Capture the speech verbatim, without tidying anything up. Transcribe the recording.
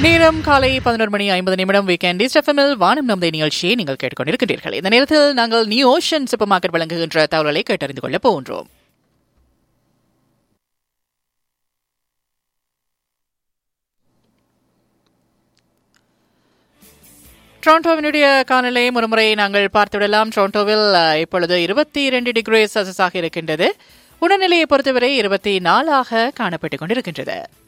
நேரம் காலை பதினொரு மணி ஐம்பது நிமிடம். வீக்கெண்ட் ஈஸ்ட் எஃப்எம்மில் வானம் நமது நிகழ்ச்சியை நீங்கள் கேட்டுக்கொண்டிருக்கின்றீர்கள். இந்த நேரத்தில் நாங்கள் நியூ ஓஷன் சூப்பர் மார்க்கெட் வழங்குகின்ற தகவல்களை கேட்டறிந்து கொள்ள போகின்றோம். டொரண்டோவினுடைய காலநிலை ஒருமுறை நாங்கள் பார்த்துவிடலாம். டொரண்டோவில் இப்பொழுது இருபத்தி இரண்டு டிகிரி செல்சியஸாக இருக்கின்றது. உடல்நிலையை பொறுத்தவரை இருபத்தி நாலாக காணப்பட்டுக் கொண்டிருக்கின்றது.